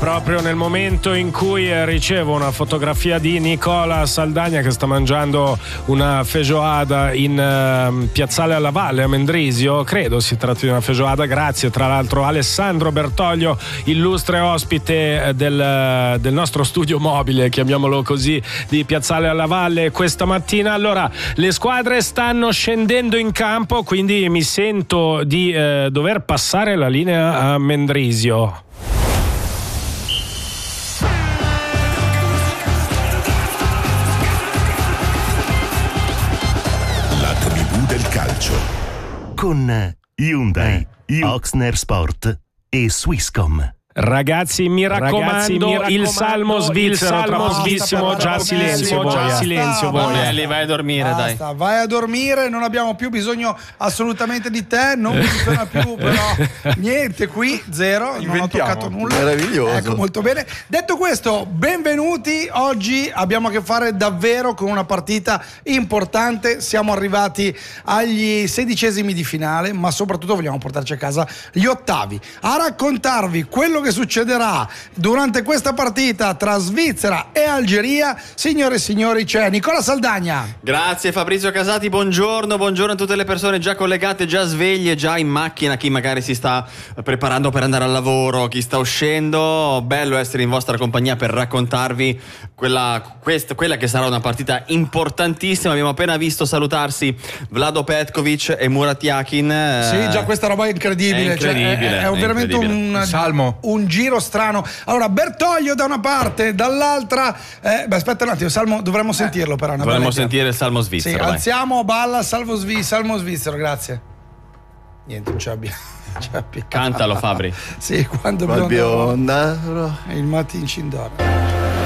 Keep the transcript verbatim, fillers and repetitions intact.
proprio nel momento in cui ricevo una fotografia di Nicola Saldagna che sta mangiando una feijoada in uh, Piazzale alla Valle a Mendrisio, credo si tratti di una feijoada, grazie tra l'altro Alessandro Bertoglio, illustre ospite del, del nostro studio mobile, chiamiamolo così, di Piazzale alla Valle questa mattina. Allora, le squadre stanno scendendo in campo, quindi mi sento di eh, dover passare la linea a Mendrisio. Con Hyundai, eh. Oxner Sport e Swisscom. Ragazzi, mi raccomando, Ragazzi, mi raccomando il salmo svizzero, il salmo svizzero, già silenzio, già basta, silenzio, voi. Bonelli, vai a dormire, basta, dai. Vai a dormire, non abbiamo più bisogno assolutamente di te, non funziona più, però niente, qui zero, non ho toccato nulla. Meraviglioso. Ecco, molto bene. Detto questo, benvenuti. Oggi abbiamo a che fare davvero con una partita importante. Siamo arrivati agli sedicesimi di finale, ma soprattutto vogliamo portarci a casa gli ottavi. A raccontarvi quello che succederà durante questa partita tra Svizzera e Algeria, signore e signori, c'è Nicola Saldagna. Grazie Fabrizio Casati, buongiorno, buongiorno a tutte le persone già collegate, già sveglie, già in macchina, chi magari si sta preparando per andare al lavoro, chi sta uscendo. Bello essere in vostra compagnia per raccontarvi quella, questa, quella che sarà una partita importantissima. Abbiamo appena visto salutarsi Vlado Petkovic e Murat Yakin. Sì, già questa roba è incredibile, è incredibile, cioè, è, è, è è veramente incredibile. un salmo, un giro strano. Allora, Bertoglio da una parte, dall'altra eh, beh, aspetta un attimo, Salmo, dovremmo sentirlo però. Dovremmo sentire il salmo svizzero. Sì, vai. Alziamo, balla, salvo svi, salmo svizzero, grazie. Niente, non ce l'abbiamo. Cantalo Fabri. Sì, quando bionda il matin cindora.